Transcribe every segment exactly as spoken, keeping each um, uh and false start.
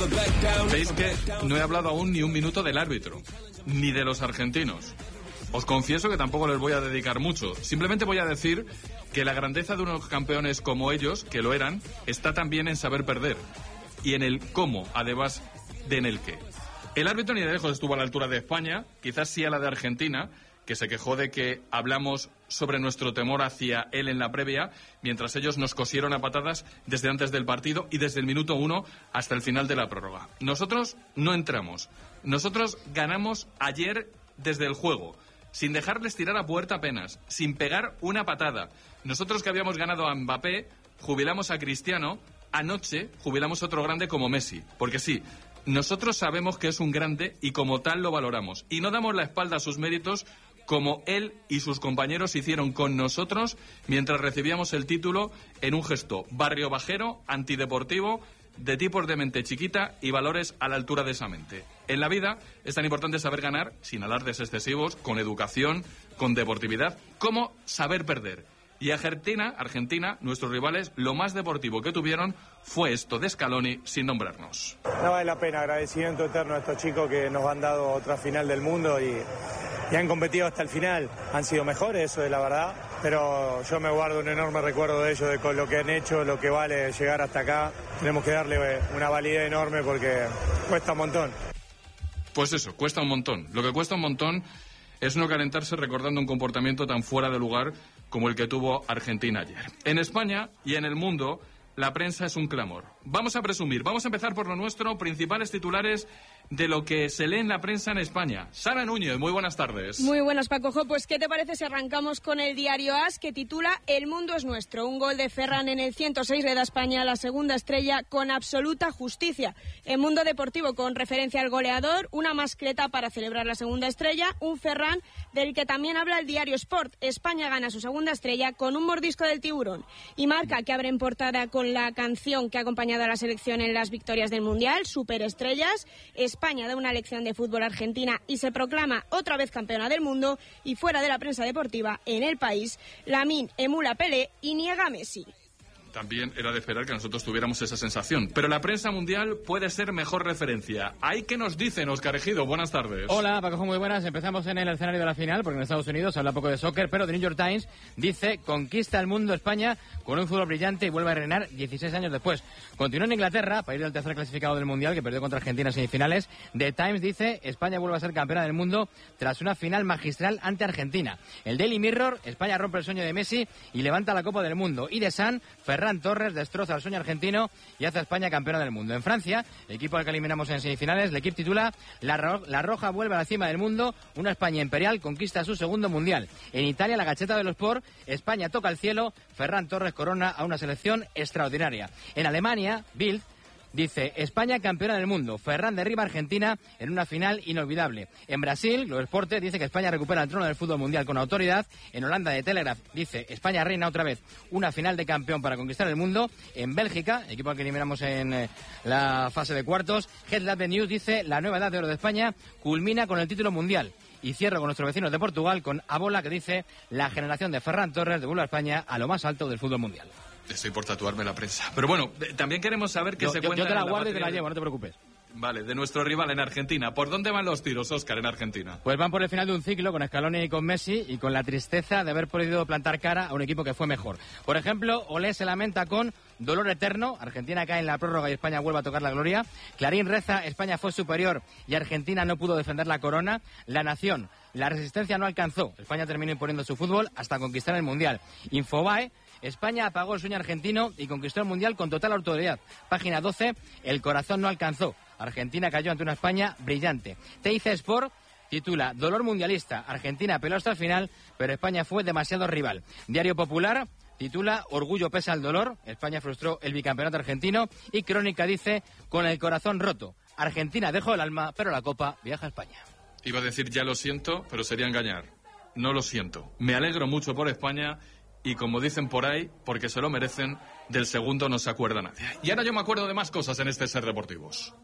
Veis que no he hablado aún ni un minuto del árbitro, ni de los argentinos. Os confieso que tampoco les voy a dedicar mucho. Simplemente voy a decir que la grandeza de unos campeones como ellos, que lo eran, está también en saber perder. Y en el cómo, además de en el qué. El árbitro ni de lejos estuvo a la altura de España, quizás sí a la de Argentina, que se quejó de que hablamos sobre nuestro temor hacia él en la previa, mientras ellos nos cosieron a patadas desde antes del partido y desde el minuto uno hasta el final de la prórroga. Nosotros no entramos. Nosotros ganamos ayer desde el juego, sin dejarles tirar a puerta apenas, sin pegar una patada. Nosotros que habíamos ganado a Mbappé, jubilamos a Cristiano, anoche jubilamos a otro grande como Messi. Porque sí, nosotros sabemos que es un grande y como tal lo valoramos. Y no damos la espalda a sus méritos como él y sus compañeros hicieron con nosotros mientras recibíamos el título en un gesto barrio bajero, antideportivo, de tipos de mente chiquita y valores a la altura de esa mente. En la vida es tan importante saber ganar sin alardes excesivos, con educación, con deportividad, como saber perder. Y Argentina, Argentina, nuestros rivales, lo más deportivo que tuvieron fue esto de Scaloni sin nombrarnos. No vale la pena, agradecimiento eterno a estos chicos que nos han dado otra final del mundo y, y han competido hasta el final. Han sido mejores, eso es la verdad, pero yo me guardo un enorme recuerdo de ellos, de con lo que han hecho, lo que vale llegar hasta acá. Tenemos que darle una validez enorme porque cuesta un montón. Pues eso, cuesta un montón. Lo que cuesta un montón es no calentarse recordando un comportamiento tan fuera de lugar como el que tuvo Argentina ayer. En España y en el mundo, la prensa es un clamor. Vamos a presumir, vamos a empezar por lo nuestro, principales titulares de lo que se lee en la prensa en España. Sara Núñez, muy buenas tardes. Muy buenas, Paco Jo. Pues, ¿qué te parece si arrancamos con el diario A S, que titula El mundo es nuestro? Un gol de Ferran en el ciento seis le da a España la segunda estrella con absoluta justicia. En Mundo Deportivo, con referencia al goleador, una mascleta para celebrar la segunda estrella, un Ferran del que también habla el diario Sport. España gana su segunda estrella con un mordisco del tiburón. Y Marca, que abre en portada con la canción que ha acompañado a la selección en las victorias del Mundial, Superestrellas. España da una lección de fútbol a Argentina y se proclama otra vez campeona del mundo. Y fuera de la prensa deportiva, en El País, Lamine emula a Pelé y niega a Messi. También era de esperar que nosotros tuviéramos esa sensación. Pero la prensa mundial puede ser mejor referencia. ¿Hay que nos dicen, Óscar Ejido? Buenas tardes. Hola, Paco, muy buenas. Empezamos en el escenario de la final, porque en Estados Unidos se habla poco de soccer, pero The New York Times dice: conquista el mundo España con un fútbol brillante y vuelve a reinar dieciséis años después. Continúa en Inglaterra, país del tercer clasificado del Mundial, que perdió contra Argentina en semifinales. The Times dice: España vuelve a ser campeona del mundo tras una final magistral ante Argentina. El Daily Mirror: España rompe el sueño de Messi y levanta la Copa del Mundo. Y The Sun: Ferran Torres destroza el sueño argentino y hace a España campeona del mundo. En Francia, el equipo al que eliminamos en semifinales, el equipo titula la, Ro- la Roja vuelve a la cima del mundo, una España imperial conquista su segundo Mundial. En Italia, la Gazzetta dello Sport: España toca el cielo, Ferran Torres corona a una selección extraordinaria. En Alemania, Bild dice: España campeona del mundo, Ferran derriba a Argentina en una final inolvidable. En Brasil, Globo Esporte dice que España recupera el trono del fútbol mundial con autoridad. En Holanda, de Telegraph dice: España reina otra vez, una final de campeón para conquistar el mundo. En Bélgica, equipo al que eliminamos en eh, la fase de cuartos, Headlab de News dice: la nueva edad de oro de España culmina con el título mundial. Y cierro con nuestros vecinos de Portugal, con Abola, que dice: la generación de Ferran Torres devuelve a España a lo más alto del fútbol mundial. Estoy por tatuarme la prensa. Pero bueno, también queremos saber qué yo, se yo, cuenta. Yo te la en guardo y te la de... llevo, no te preocupes. Vale, de nuestro rival en Argentina. ¿Por dónde van los tiros, Óscar, en Argentina? Pues van por el final de un ciclo con Scaloni y con Messi y con la tristeza de haber podido plantar cara a un equipo que fue mejor. Por ejemplo, Olé se lamenta con dolor eterno. Argentina cae en la prórroga y España vuelve a tocar la gloria. Clarín reza: España fue superior y Argentina no pudo defender la corona. La Nación: la resistencia no alcanzó. España terminó imponiendo su fútbol hasta conquistar el Mundial. Infobae: España apagó el sueño argentino y conquistó el Mundial con total autoridad. Página doce: el corazón no alcanzó. Argentina cayó ante una España brillante. T I C Sport titula: dolor mundialista. Argentina peló hasta el final, pero España fue demasiado rival. Diario Popular titula: orgullo pesa al dolor. España frustró el bicampeonato argentino. Y Crónica dice: con el corazón roto. Argentina dejó el alma, pero la copa viaja a España. Iba a decir ya lo siento, pero sería engañar. No lo siento. Me alegro mucho por España y, como dicen por ahí, porque se lo merecen, del segundo no se acuerda nadie. Y ahora yo me acuerdo de más cosas en este Ser Deportivos.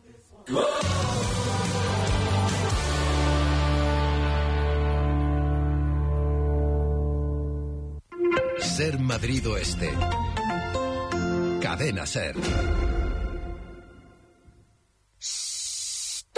Ser Madrid Oeste. Cadena Ser.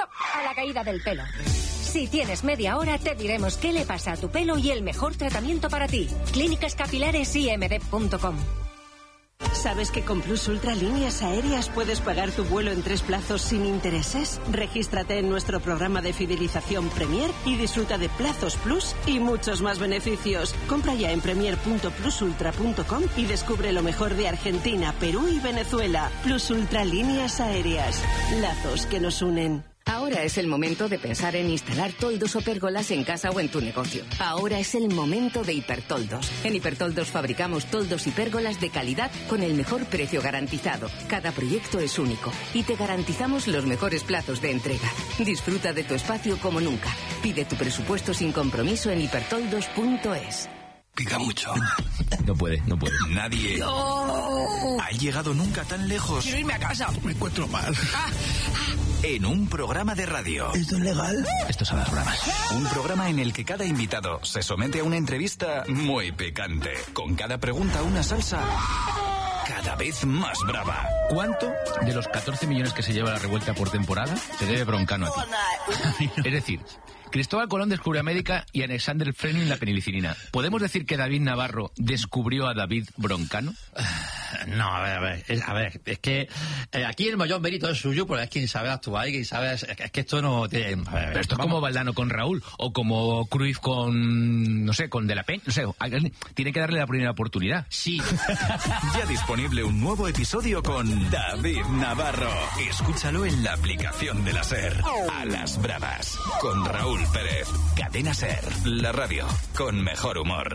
stop a la caída del pelo. Si tienes media hora, te diremos qué le pasa a tu pelo y el mejor tratamiento para ti. Clínicas Capilares I M D punto com. ¿Sabes que con Plus Ultra Líneas Aéreas puedes pagar tu vuelo en tres plazos sin intereses? Regístrate en nuestro programa de fidelización Premier y disfruta de plazos Plus y muchos más beneficios. Compra ya en premier punto plus ultra punto com y descubre lo mejor de Argentina, Perú y Venezuela. Plus Ultra Líneas Aéreas. Lazos que nos unen. Ahora es el momento de pensar en instalar toldos o pérgolas en casa o en tu negocio. Ahora es el momento de Hipertoldos. En Hipertoldos fabricamos toldos y pérgolas de calidad con el mejor precio garantizado. Cada proyecto es único y te garantizamos los mejores plazos de entrega. Disfruta de tu espacio como nunca. Pide tu presupuesto sin compromiso en hipertoldos punto es. Pica mucho. No puede, no puede. Nadie ¡Oh! ha llegado nunca tan lejos. Quiero irme a casa. Me encuentro mal. Ah, ah. En un programa de radio. ¿Esto es legal? Esto son las bromas. Un programa en el que cada invitado se somete a una entrevista muy picante. Con cada pregunta una salsa cada vez más brava. ¿Cuánto de los catorce millones que se lleva la revuelta por temporada se debe Broncano a ti? Es decir, Cristóbal Colón descubrió América y Alexander Fleming la penicilina. ¿Podemos decir que David Navarro descubrió a David Broncano? No, a ver, a ver, es, a ver, es que eh, aquí el mayor mérito es suyo, porque es quien sabe actuar y quien sabe, es, es que esto no tiene... A ver, Pero esto es vamos. como Valdano con Raúl, o como Cruyff con, no sé, con De la Peña, no sé, tiene que darle la primera oportunidad. Sí. Ya disponible un nuevo episodio con David Navarro. Escúchalo en la aplicación de la SER. A las bravas, con Raúl Pérez. Cadena SER, la radio con mejor humor.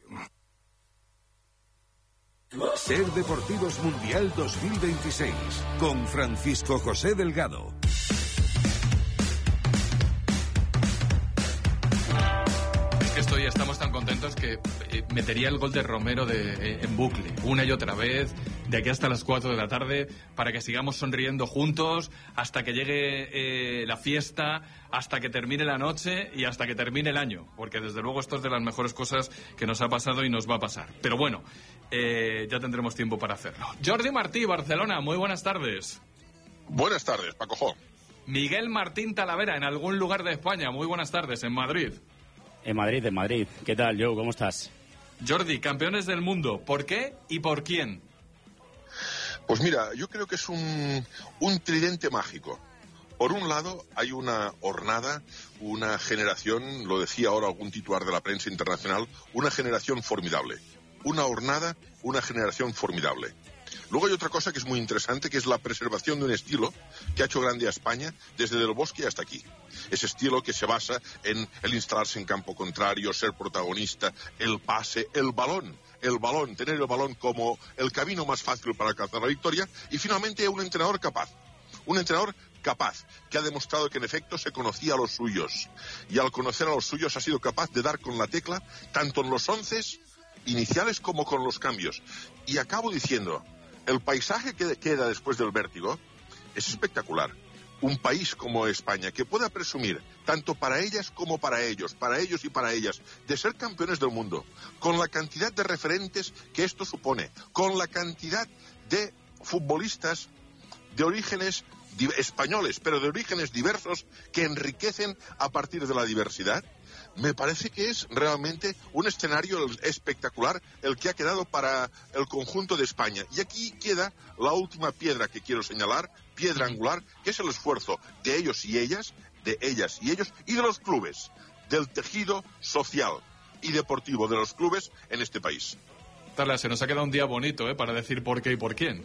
SER Deportivos Mundial dos mil veintiséis con Francisco José Delgado. Es que estoy, estamos tan contentos que eh, metería el gol de Romero de, eh, en bucle, una y otra vez, de aquí hasta las cuatro de la tarde, para que sigamos sonriendo juntos, hasta que llegue eh, la fiesta, hasta que termine la noche y hasta que termine el año, porque desde luego esto es de las mejores cosas que nos ha pasado y nos va a pasar. Pero bueno, eh, ya tendremos tiempo para hacerlo. Jordi Martí, Barcelona, muy buenas tardes. Buenas tardes, Paco Jo. Miguel Martín Talavera, en algún lugar de España, muy buenas tardes, en Madrid. En Madrid, en Madrid. ¿Qué tal, Joe? ¿Cómo estás? Jordi, campeones del mundo, ¿por qué y por quién? Pues mira, yo creo que es un, un tridente mágico. Por un lado, hay una hornada, una generación, lo decía ahora algún titular de la prensa internacional, una generación formidable. Una hornada, una generación formidable. Luego hay otra cosa que es muy interesante, que es la preservación de un estilo que ha hecho grande a España desde Del Bosque hasta aquí. Ese estilo que se basa en el instalarse en campo contrario, ser protagonista, el pase, el balón, el balón, tener el balón como el camino más fácil para alcanzar la victoria, y finalmente un entrenador capaz. Un entrenador capaz, que ha demostrado que en efecto se conocía a los suyos. Y al conocer a los suyos ha sido capaz de dar con la tecla, tanto en los onces iniciales como con los cambios. Y acabo diciendo, el paisaje que queda después del vértigo es espectacular. Un país como España, que pueda presumir, tanto para ellas como para ellos, para ellos y para ellas, de ser campeones del mundo, con la cantidad de referentes que esto supone, con la cantidad de futbolistas de orígenes españoles, pero de orígenes diversos, que enriquecen a partir de la diversidad. Me parece que es realmente un escenario espectacular el que ha quedado para el conjunto de España. Y aquí queda la última piedra que quiero señalar, piedra angular, que es el esfuerzo de ellos y ellas, de ellas y ellos, y de los clubes, del tejido social y deportivo de los clubes en este país. Tarla, se nos ha quedado un día bonito, ¿eh?, para decir por qué y por quién.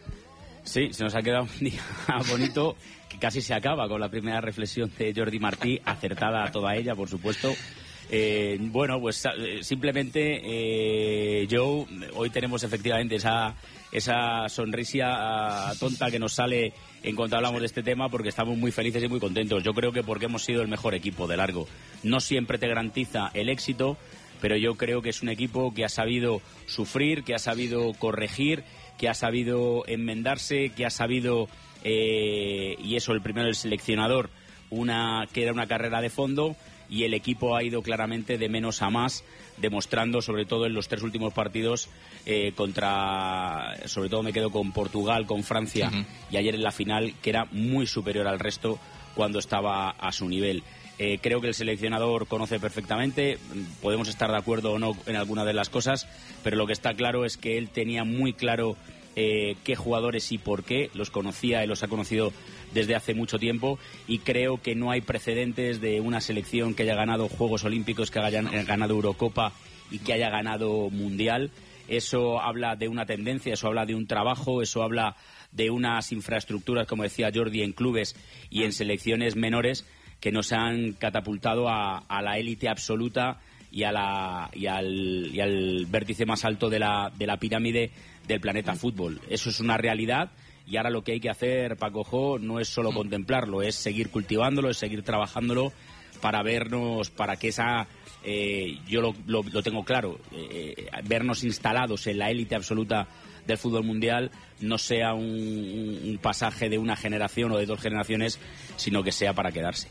Sí, se nos ha quedado un día bonito que casi se acaba con la primera reflexión de Jordi Martí, acertada toda ella, por supuesto. Eh, bueno, pues simplemente, eh, Joe, hoy tenemos efectivamente esa, esa sonrisa tonta que nos sale en cuanto hablamos de este tema, porque estamos muy felices y muy contentos. Yo creo que porque hemos sido el mejor equipo de largo. No siempre te garantiza el éxito, pero yo creo que es un equipo que ha sabido sufrir, que ha sabido corregir, que ha sabido enmendarse, que ha sabido, eh, y eso el primero el seleccionador, una que era una carrera de fondo, y el equipo ha ido claramente de menos a más, demostrando sobre todo en los tres últimos partidos eh, contra, sobre todo me quedo con Portugal, con Francia uh-huh. y ayer en la final, que era muy superior al resto cuando estaba a su nivel. Eh, creo que el seleccionador conoce perfectamente, podemos estar de acuerdo o no en alguna de las cosas, pero lo que está claro es que él tenía muy claro eh, qué jugadores y por qué, los conocía y los ha conocido desde hace mucho tiempo, y creo que no hay precedentes de una selección que haya ganado Juegos Olímpicos, que haya ganado Eurocopa y que haya ganado Mundial. Eso habla de una tendencia, eso habla de un trabajo, eso habla de unas infraestructuras, como decía Jordi, en clubes y en selecciones menores, que nos han catapultado a, a la élite absoluta y, a la, y, al, y al vértice más alto de la, de la pirámide del planeta fútbol. Eso es una realidad, y ahora lo que hay que hacer, Paco Jo, no es solo contemplarlo, es seguir cultivándolo, es seguir trabajándolo para vernos, para que esa, eh, yo lo, lo, lo tengo claro, eh, vernos instalados en la élite absoluta del fútbol mundial no sea un, un pasaje de una generación o de dos generaciones, sino que sea para quedarse.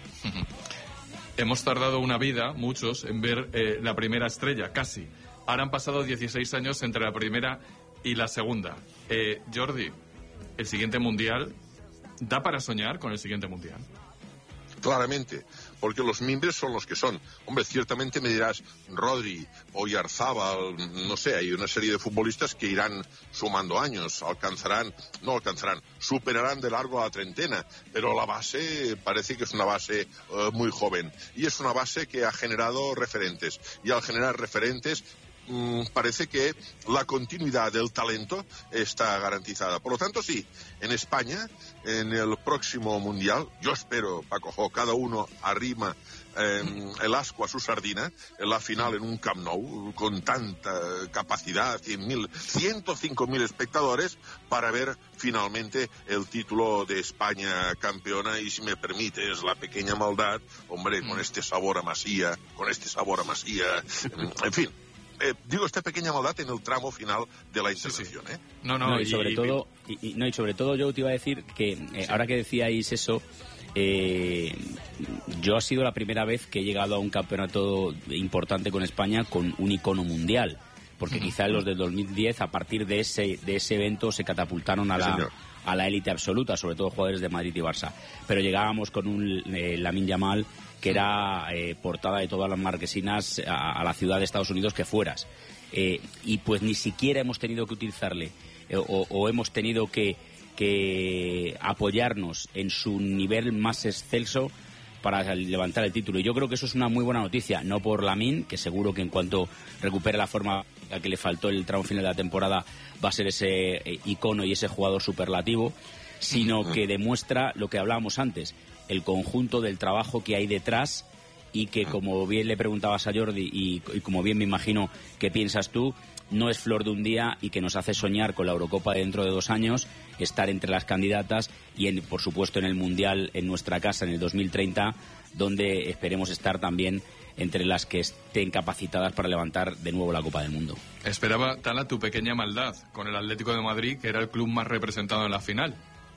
Hemos tardado una vida, muchos, en ver eh, la primera estrella, casi. Ahora han pasado dieciséis años entre la primera y la segunda. Eh, Jordi, ¿el siguiente mundial da para soñar con el siguiente mundial? Claramente, porque los mimbres son los que son. Hombre, ciertamente me dirás, Rodri, Oyarzábal, no sé, hay una serie de futbolistas que irán sumando años, alcanzarán, no alcanzarán, superarán de largo a la treintena, pero la base parece que es una base uh, muy joven, y es una base que ha generado referentes, y al generar referentes parece que la continuidad del talento está garantizada. Por lo tanto, sí, en España, en el próximo Mundial, yo espero, Paco Jo, cada uno arrima eh, el asco a su sardina, en la final en un Camp Nou, con tanta capacidad, cien mil, ciento cinco mil espectadores, para ver finalmente el título de España campeona. Y si me permites la pequeña maldad, hombre, con este sabor a Masía, con este sabor a Masía, en fin. Eh, digo esta pequeña maldad en el tramo final de la intervención, ¿eh? No, no, no y, y sobre y, todo, y, y, no, y sobre todo yo te iba a decir que eh, sí. ahora que decíais eso, eh, yo ha sido la primera vez que he llegado a un campeonato importante con España con un icono mundial, porque uh-huh. quizá los del dos mil diez, a partir de ese de ese evento, se catapultaron a la a la élite absoluta, sobre todo jugadores de Madrid y Barça, pero llegábamos con un eh, Lamine Yamal que era eh, portada de todas las marquesinas a, a la ciudad de Estados Unidos que fueras. Eh, y pues ni siquiera hemos tenido que utilizarle eh, o, o hemos tenido que, que apoyarnos en su nivel más excelso para levantar el título. Y yo creo que eso es una muy buena noticia, no por Lamine, que seguro que en cuanto recupere la forma a que le faltó el tramo final de la temporada va a ser ese eh, icono y ese jugador superlativo, sino que demuestra lo que hablábamos antes, el conjunto del trabajo que hay detrás, y que, como bien le preguntabas a Jordi y, y como bien me imagino que piensas tú, no es flor de un día, y que nos hace soñar con la Eurocopa dentro de dos años, estar entre las candidatas y, en, por supuesto, en el Mundial en nuestra casa en el dos mil treinta, donde esperemos estar también entre las que estén capacitadas para levantar de nuevo la Copa del Mundo. Esperaba, Tala, tu pequeña maldad con el Atlético de Madrid, que era el club más representado en la final.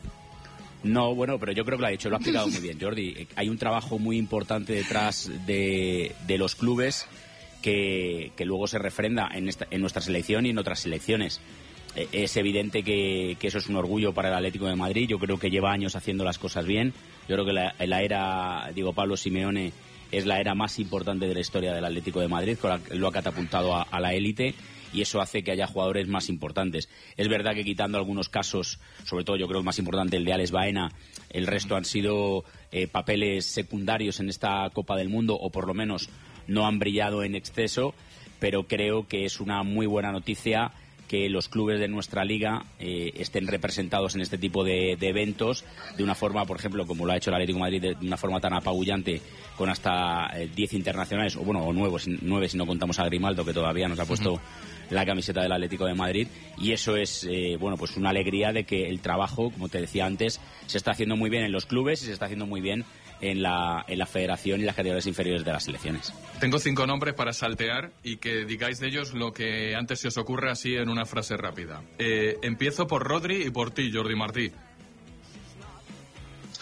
No, bueno, pero yo creo que lo ha dicho, lo ha explicado muy bien, Jordi. Hay un trabajo muy importante detrás de, de los clubes que, que luego se refrenda en, esta, en nuestra selección y en otras selecciones. Es evidente que, que eso es un orgullo para el Atlético de Madrid. Yo creo que lleva años haciendo las cosas bien. Yo creo que la, la era Diego Pablo Simeone es la era más importante de la historia del Atlético de Madrid, lo ha catapultado a, a la élite, y eso hace que haya jugadores más importantes. Es verdad que, quitando algunos casos, sobre todo yo creo el más importante, el de Alex Baena, el resto han sido eh, papeles secundarios en esta Copa del Mundo, o por lo menos no han brillado en exceso, pero creo que es una muy buena noticia que los clubes de nuestra liga eh, estén representados en este tipo de, de eventos de una forma, por ejemplo, como lo ha hecho el Atlético de Madrid, de una forma tan apabullante, con hasta diez eh, internacionales, o bueno, o nueve, nueve si no contamos a Grimaldo, que todavía nos ha puesto uh-huh. la camiseta del Atlético de Madrid, y eso es eh, bueno, pues una alegría de que el trabajo, como te decía antes, se está haciendo muy bien en los clubes y se está haciendo muy bien en la, en la federación y las categorías inferiores de las selecciones. Tengo cinco nombres para saltear y que digáis de ellos lo que antes se os ocurre, así en una frase rápida. Eh, empiezo por Rodri y por ti, Jordi Martí.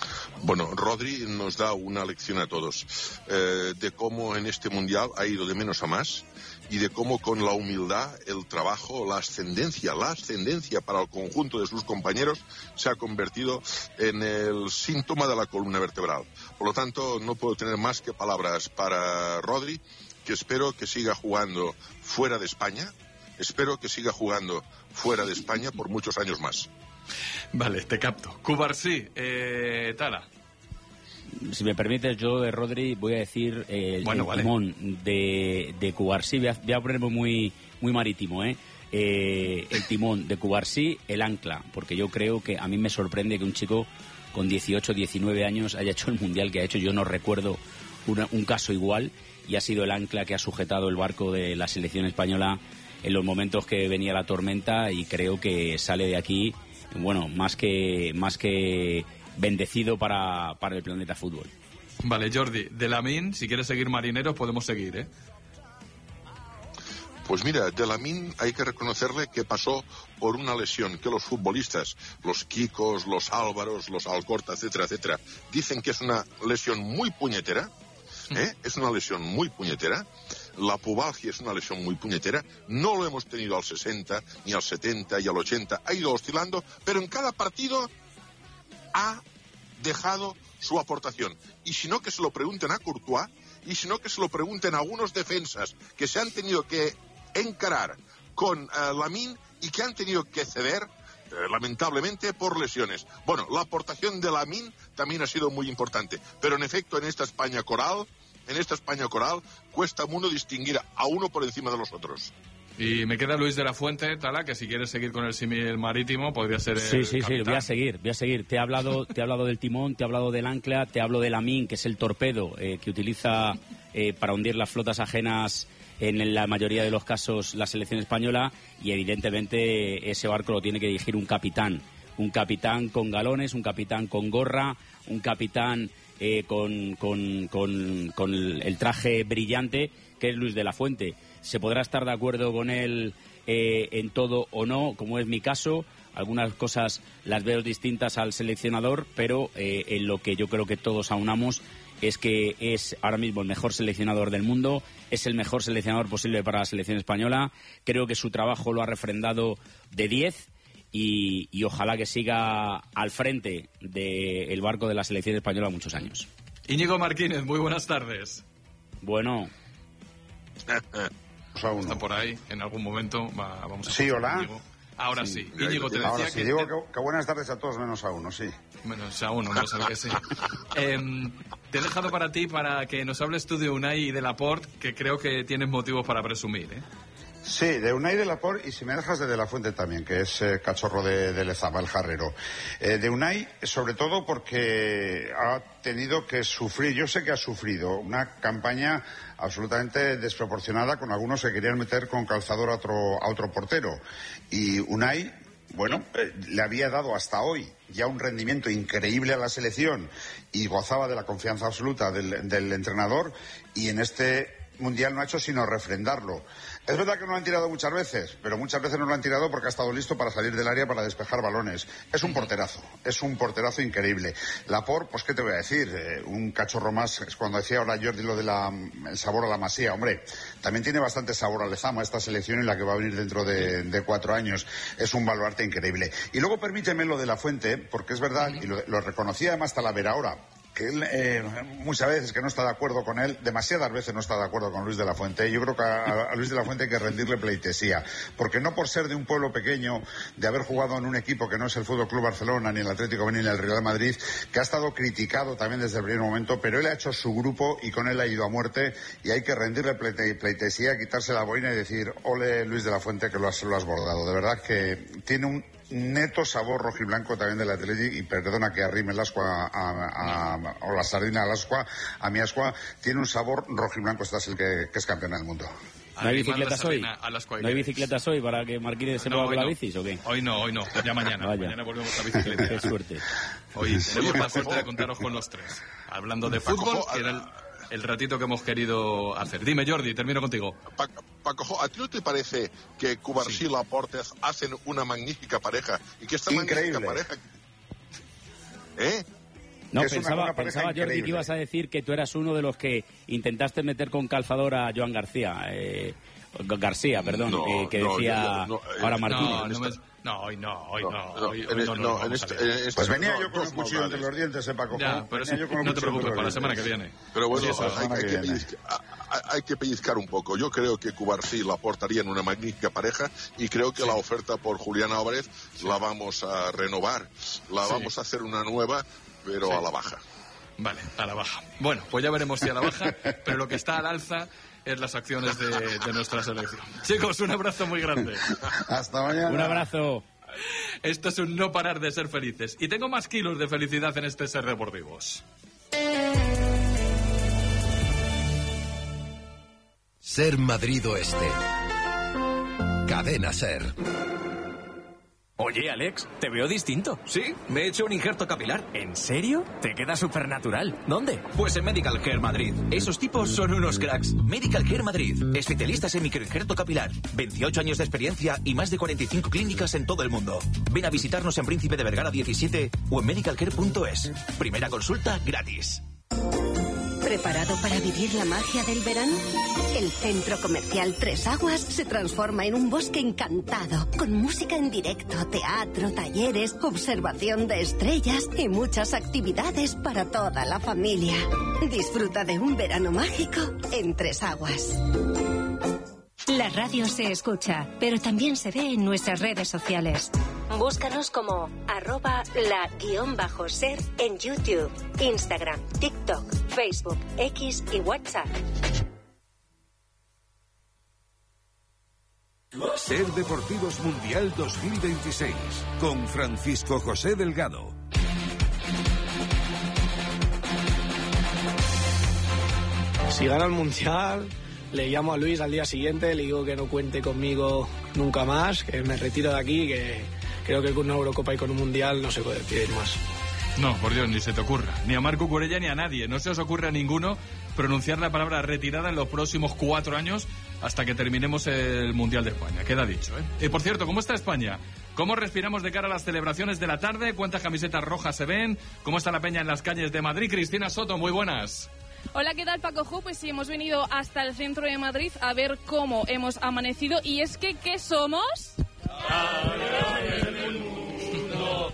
Bueno, Rodri nos da una lección a todos eh, de cómo en este Mundial ha ido de menos a más y de cómo con la humildad, el trabajo, la ascendencia, la ascendencia para el conjunto de sus compañeros se ha convertido en el síntoma de la columna vertebral. Por lo tanto, no puedo tener más que palabras para Rodri, que espero que siga jugando fuera de España, espero que siga jugando fuera de España por muchos años más. Vale, te capto. Cubarsí, eh, Tala. Si me permites, yo de Rodri voy a decir eh, bueno, el vale. timón de, de Cubarsí. Voy a, voy a ponerme muy, muy marítimo, ¿eh? Eh, el timón de Cubarsí, el ancla, porque yo creo que a mí me sorprende que un chico con dieciocho, diecinueve años haya hecho el mundial que ha hecho. Yo no recuerdo una, un caso igual, y ha sido el ancla que ha sujetado el barco de la selección española en los momentos que venía la tormenta, y creo que sale de aquí, bueno, más que más que bendecido para, para el planeta fútbol. Vale, Jordi, de Lamine, si quieres seguir marineros, podemos seguir, ¿eh? Pues mira, de Lamine hay que reconocerle que pasó por una lesión que los futbolistas, los Kikos, los Álvaros, los Alcorta, etcétera, etcétera, dicen que es una lesión muy puñetera, ¿eh? Es una lesión muy puñetera. La pubalgia es una lesión muy puñetera. No lo hemos tenido al sesenta, ni al setenta y al ochenta. Ha ido oscilando, pero en cada partido ha dejado su aportación. Y si no, que se lo pregunten a Courtois, y si no, que se lo pregunten a algunos defensas que se han tenido que encarar con uh, Lamine y que han tenido que ceder, eh, lamentablemente, por lesiones. Bueno, la aportación de Lamine también ha sido muy importante. Pero en efecto, en esta España coral, en esta España coral, cuesta mucho distinguir a uno por encima de los otros. Y me queda Luis de la Fuente, Tala, que si quieres seguir con el símil marítimo, podría ser el Sí, sí, capitán. sí, voy a seguir, voy a seguir. Te he hablado, te he hablado del timón, te he hablado del ancla, te hablo del Lamine, que es el torpedo eh, que utiliza eh, para hundir las flotas ajenas en la mayoría de los casos la selección española, y evidentemente ese barco lo tiene que dirigir un capitán. Un capitán con galones, un capitán con gorra, un capitán eh, con, con, con, con el traje brillante, que es Luis de la Fuente. Se podrá estar de acuerdo con él eh, en todo o no, como es mi caso. Algunas cosas las veo distintas al seleccionador, pero eh, en lo que yo creo que todos aunamos es que es ahora mismo el mejor seleccionador del mundo, es el mejor seleccionador posible para la selección española. Creo que su trabajo lo ha refrendado de diez, y, y ojalá que siga al frente del barco de la selección española muchos años. Íñigo Martínez, muy buenas tardes. Bueno. Está por ahí, en algún momento va, vamos a... Sí, hola. Íñigo. Ahora sí. sí. Íñigo, te decía Ahora sí, que... digo que, que buenas tardes a todos menos a uno, sí. Menos a uno, no sabe que sí. eh, te he dejado para ti para que nos hables tú de Unai y de Laporte, que creo que tienes motivos para presumir, ¿eh? Sí, de Unai, de Laporte, y si me dejas de De La Fuente también, que es eh, cachorro de, de Lezama, el jarrero. Eh, de Unai, sobre todo porque ha tenido que sufrir, yo sé que ha sufrido, una campaña absolutamente desproporcionada con algunos que querían meter con calzador a otro, a otro portero. Y Unai, bueno, eh, le había dado hasta hoy ya un rendimiento increíble a la selección y gozaba de la confianza absoluta del, del entrenador, y en este mundial no ha hecho sino refrendarlo. Es verdad que no lo han tirado muchas veces, pero muchas veces no lo han tirado porque ha estado listo para salir del área para despejar balones. Es un porterazo, es un porterazo increíble. Laporte, pues qué te voy a decir, eh, un cachorro más. Es cuando decía ahora Jordi lo del sabor a la Masía, hombre, también tiene bastante sabor a Lezama esta selección, en la que va a venir dentro de, de cuatro años. Es un baluarte increíble. Y luego permíteme lo de La Fuente, porque es verdad, y lo, lo reconocía además Talavera ahora, que él eh, muchas veces que no está de acuerdo con él, demasiadas veces no está de acuerdo con Luis de la Fuente. Yo creo que a, a Luis de la Fuente hay que rendirle pleitesía, porque no por ser de un pueblo pequeño, de haber jugado en un equipo que no es el Fútbol Club Barcelona, ni el Atlético Benítez, ni el Real Madrid, que ha estado criticado también desde el primer momento, pero él ha hecho su grupo y con él ha ido a muerte, y hay que rendirle pleite, pleitesía, quitarse la boina y decir, ole Luis de la Fuente, que lo has, lo has bordado. De verdad que tiene un neto sabor rojiblanco también del Athletic, y perdona que arrime el ascua a, a, a, o la sardina al ascua, a mi ascua, tiene un sabor rojiblanco. Este es el que, que es campeón del mundo. ¿No hay bicicletas hoy? ¿No hay bicicletas hoy para que Marquínez se no, mueva con no. la bicis o qué? Hoy no, hoy no, ya mañana. Vaya. Mañana volvemos a bicicleta. Qué suerte. Hoy tenemos la suerte de contaros con los tres. Hablando de fútbol, que era el, el ratito que hemos querido hacer. Dime, Jordi, termino contigo. Paco, ¿a ti no te parece que Cubarsí sí. y Laporte hacen una magnífica pareja? Y que esta Increíble. magnífica pareja... ¿Eh? No, que es una- pensaba, una pareja pensaba Jordi, que increíble. ibas a decir que tú eras uno de los que intentaste meter con calzador a Joan García. Eh, García, perdón, No, eh, que no, decía no, no, eh, ahora Martínez. No, no, me- no, hoy no, hoy no. no, hoy- en hoy este- no, no, no, vamos en a este- ver. en este- Pues venía no, yo con dos un cuchillo entre maldades. los dientes, eh, Paco. Ya, pero Venía eso- yo con un no te cuchillo preocupes, entre para la los semana que dientes. viene. Pero bueno, Sí, eso, hay, la semana hay que que viene. pellizca- hay- hay que pellizcar un poco. Yo creo que Cubarsí la aportaría en una magnífica pareja y creo que la oferta por Julián Álvarez la vamos a renovar, la Sí. vamos a hacer una nueva, pero Sí. a la baja. Vale, a la baja. Bueno, pues ya veremos si a la baja, pero lo que está al alza es las acciones de, de nuestra selección. Chicos, un abrazo muy grande. Hasta mañana. Un abrazo. Esto es un no parar de ser felices. Y tengo más kilos de felicidad en este Ser Deportivos. Ser Madrid Oeste. Cadena Ser. Oye, Alex, te veo distinto. Sí, me he hecho un injerto capilar. ¿En serio? Te queda súper natural. ¿Dónde? Pues en Medical Care Madrid. Esos tipos son unos cracks. Medical Care Madrid. Especialistas en microinjerto capilar. veintiocho años de experiencia y más de cuarenta y cinco clínicas en todo el mundo. Ven a visitarnos en Príncipe de Vergara diecisiete o en medicalcare punto es. Primera consulta gratis. ¿Preparado para vivir la magia del verano? El centro comercial Tres Aguas se transforma en un bosque encantado, con música en directo, teatro, talleres, observación de estrellas y muchas actividades para toda la familia. Disfruta de un verano mágico en Tres Aguas. La radio se escucha, pero también se ve en nuestras redes sociales. Búscanos como arroba la guión bajo ser en YouTube, Instagram, TikTok, Facebook, X y WhatsApp. Ser Deportivos Mundial dos mil veintiséis con Francisco José Delgado. Si gana el Mundial, le llamo a Luis al día siguiente, le digo que no cuente conmigo nunca más, que me retiro de aquí, que creo que con una Eurocopa y con un Mundial no se puede pedir más. No, por Dios, ni se te ocurra. Ni a Marco Curella ni a nadie. No se os ocurre a ninguno pronunciar la palabra retirada en los próximos cuatro años hasta que terminemos el Mundial de España. Queda dicho, ¿eh? Y por cierto, ¿cómo está España? ¿Cómo respiramos de cara a las celebraciones de la tarde? ¿Cuántas camisetas rojas se ven? ¿Cómo está la peña en las calles de Madrid? Cristina Soto, muy buenas. Hola, ¿qué tal, Paco Ju? Pues sí, hemos venido hasta el centro de Madrid a ver cómo hemos amanecido. Y es que, ¿qué somos? Campeones del mundo,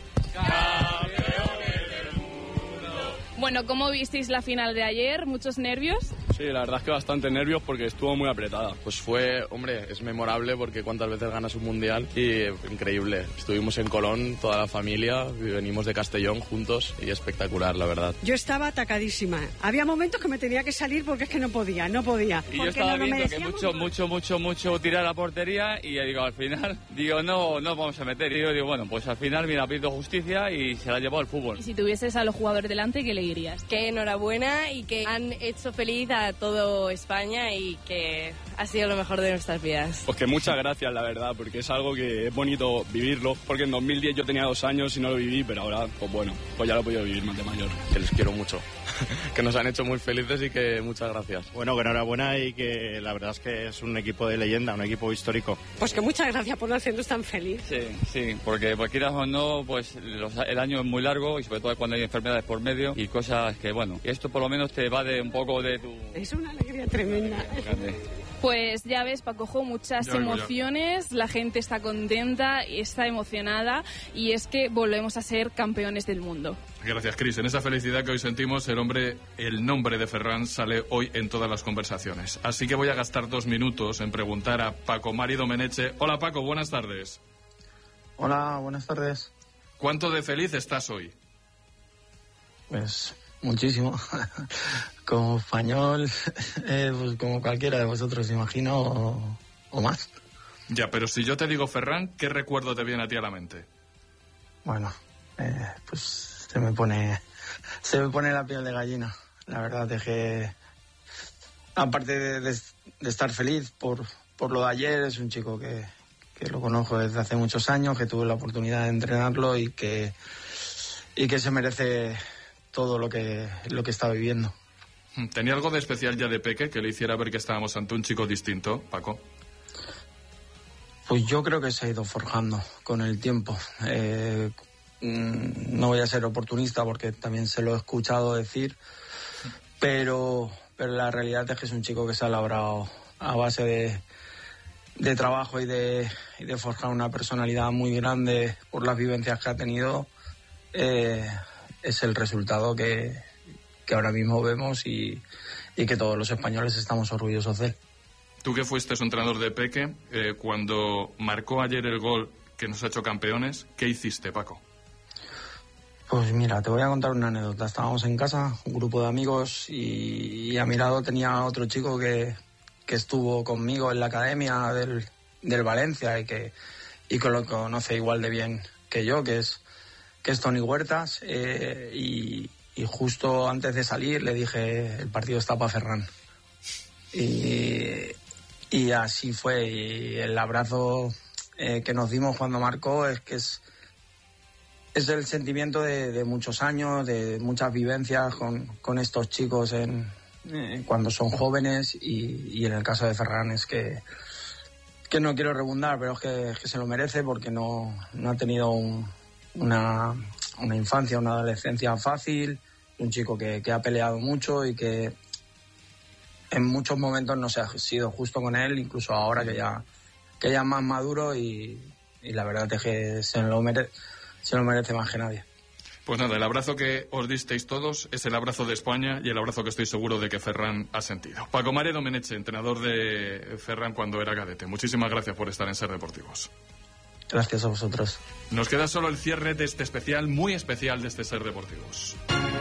campeones del mundo. Bueno, ¿cómo visteis la final de ayer? ¿Muchos nervios? Sí, la verdad es que bastante nervios porque estuvo muy apretada. Pues fue, hombre, es memorable porque cuántas veces ganas un mundial y eh, increíble. Estuvimos en Colón, toda la familia, y venimos de Castellón juntos y espectacular, la verdad. Yo estaba atacadísima. Había momentos que me tenía que salir porque es que no podía, no podía. Y yo estaba viendo que mucho, mucho, mucho, mucho tirar a la portería y ya digo, al final, digo, no, no vamos a meter. Y yo digo, bueno, pues al final, mira, pido justicia y se la ha llevado el fútbol. Y si tuvieses a los jugadores delante, ¿qué le dirías? Que enhorabuena y que han hecho feliz a todo España y que ha sido lo mejor de nuestras vidas. Pues que muchas gracias, la verdad, porque es algo que es bonito vivirlo, porque en dos mil diez yo tenía dos años y no lo viví, pero ahora, pues bueno, pues ya lo he podido vivir más de mayor. Que les quiero mucho, que nos han hecho muy felices y que muchas gracias. Bueno, que enhorabuena y que la verdad es que es un equipo de leyenda, un equipo histórico. Pues que muchas gracias por hacernos tan feliz. Sí, sí, porque pues quieras o no, pues los- el año es muy largo y sobre todo cuando hay enfermedades por medio y cosas que, bueno, esto por lo menos te va de un poco de tu... Es una alegría tremenda. Pues ya ves, Paco Jo, muchas Ya vengo emociones, la gente está contenta, está emocionada y es que volvemos a ser campeones del mundo. Gracias, Cris. En esa felicidad que hoy sentimos, el hombre, el nombre de Ferran sale hoy en todas las conversaciones. Así que voy a gastar dos minutos en preguntar a Paco Mari Domenech. Hola, Paco, buenas tardes. Hola, buenas tardes. ¿Cuánto de feliz estás hoy? Pues muchísimo. Como español, eh, pues como cualquiera de vosotros, imagino, o, o más. Ya, pero si yo te digo Ferran, ¿qué recuerdo te viene a ti a la mente? Bueno, eh, pues se me pone se me pone la piel de gallina. La verdad es que, aparte de, de, de estar feliz por, por lo de ayer, es un chico que, que lo conozco desde hace muchos años, que tuve la oportunidad de entrenarlo y que, y que se merece todo lo que, lo que está viviendo. ¿Tenía algo de especial ya de peque que le hiciera ver que estábamos ante un chico distinto, Paco? Pues yo creo que se ha ido forjando con el tiempo. Eh, no voy a ser oportunista porque también se lo he escuchado decir, pero, pero la realidad es que es un chico que se ha labrado a base de, de trabajo y de, y de forjar una personalidad muy grande por las vivencias que ha tenido. Eh, es el resultado que, que ahora mismo vemos y, y que todos los españoles estamos orgullosos de él. Tú que fuiste su entrenador de peque, eh, cuando marcó ayer el gol que nos ha hecho campeones, ¿qué hiciste, Paco? Pues mira, te voy a contar una anécdota. Estábamos en casa, un grupo de amigos, y, y a mi lado tenía otro chico que, que estuvo conmigo en la academia del, del Valencia y que, y que lo conoce igual de bien que yo, que es, que es Toni Huertas. Eh, y, y justo antes de salir le dije, el partido está para Ferran. Y, y así fue. Y el abrazo eh, que nos dimos cuando marcó es que es... Es el sentimiento de, de muchos años, de muchas vivencias con, con estos chicos en, eh, cuando son jóvenes y, y en el caso de Ferran es que, que no quiero rebundar, pero es que, es que se lo merece porque no, no ha tenido un, una, una infancia, una adolescencia fácil, un chico que, que ha peleado mucho y que en muchos momentos no se ha sido justo con él, incluso ahora que ya, que ya es más maduro y, y la verdad es que se lo merece. Se lo merece más que nadie. Pues nada, el abrazo que os disteis todos es el abrazo de España y el abrazo que estoy seguro de que Ferran ha sentido. Paco María Domenech, entrenador de Ferran cuando era cadete. Muchísimas gracias por estar en Ser Deportivos. Gracias a vosotros. Nos queda solo el cierre de este especial, muy especial de este Ser Deportivos.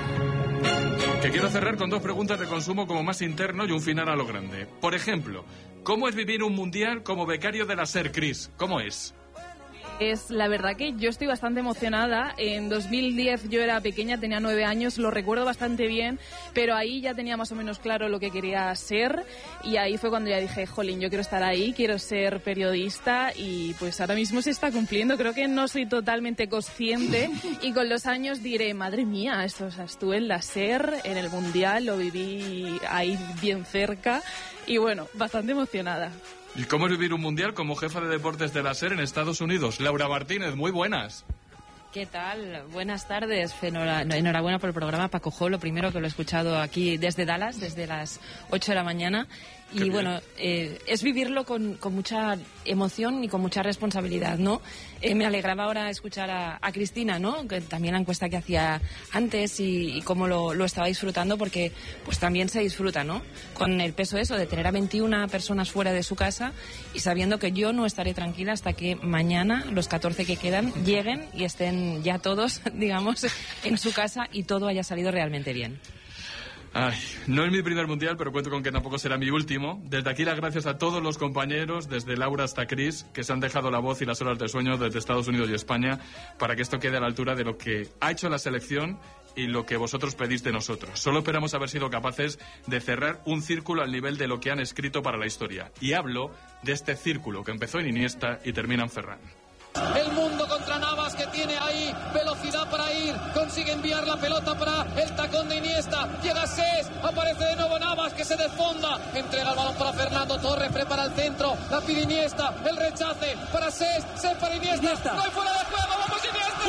Que quiero cerrar con dos preguntas de consumo como más interno y un final a lo grande. Por ejemplo, ¿cómo es vivir un mundial como becario de la SER, Cris? ¿Cómo es? Es la verdad que yo estoy bastante emocionada. En dos mil diez yo era pequeña, tenía nueve años, lo recuerdo bastante bien, pero ahí ya tenía más o menos claro lo que quería ser y ahí fue cuando ya dije, jolín, yo quiero estar ahí, quiero ser periodista y pues ahora mismo se está cumpliendo. Creo que no soy totalmente consciente y con los años diré, madre mía, esto, o sea, estuve en la SER, en el Mundial, lo viví ahí bien cerca y bueno, bastante emocionada. ¿Y cómo es vivir un mundial como jefa de deportes de la SER en Estados Unidos? Laura Martínez, muy buenas. ¿Qué tal? Buenas tardes. Enhorabuena por el programa, Paco Jo. Lo primero que lo he escuchado aquí desde Dallas, desde las ocho de la mañana. Y bueno, eh, es vivirlo con, con mucha emoción y con mucha responsabilidad, ¿no? Eh, me alegraba ahora escuchar a, a Cristina, ¿no? Que también la encuesta que hacía antes y, y cómo lo, lo estaba disfrutando, porque pues también se disfruta, ¿no? Con el peso eso de tener a veintiuna personas fuera de su casa y sabiendo que yo no estaré tranquila hasta que mañana los catorce que quedan lleguen y estén ya todos, digamos, en su casa y todo haya salido realmente bien. Ay, no es mi primer mundial, pero cuento con que tampoco será mi último. Desde aquí las gracias a todos los compañeros, desde Laura hasta Cris, que se han dejado la voz y las horas de sueño desde Estados Unidos y España para que esto quede a la altura de lo que ha hecho la selección y lo que vosotros pedís de nosotros. Solo esperamos haber sido capaces de cerrar un círculo al nivel de lo que han escrito para la historia. Y hablo de este círculo que empezó en Iniesta y termina en Ferran. El mundo contra Navas, que tiene ahí velocidad para ir, consigue enviar la pelota para el tacón de Iniesta, llega Sés, aparece de nuevo Navas que se desfonda, entrega el balón para Fernando Torres, prepara el centro, la pide Iniesta, el rechace para Sés, Sés para Iniesta, Iniesta. No hay fuera de juego, vamos Iniesta.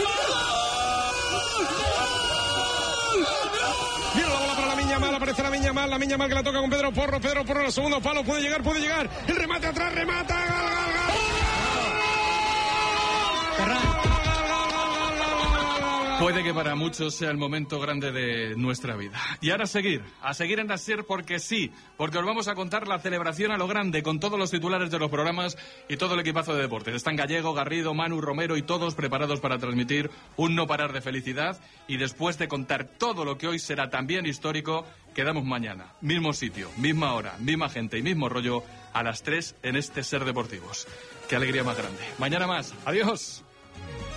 Viene la bola para la Miña Mal, aparece la Miña Mal, la Miña Mal que la toca con Pedro Porro, Pedro Porro en el segundo palo, puede llegar, puede llegar, el remate atrás, remata, gol, gol, gol. Puede que para muchos sea el momento grande de nuestra vida. Y ahora a seguir, a seguir en la SER porque sí, porque os vamos a contar la celebración a lo grande con todos los titulares de los programas y todo el equipazo de deportes. Están Gallego, Garrido, Manu, Romero y todos preparados para transmitir un no parar de felicidad. Y después de contar todo lo que hoy será también histórico, quedamos mañana, mismo sitio, misma hora, misma gente y mismo rollo a las tres en este Ser Deportivos. Qué alegría más grande. Mañana más. Adiós.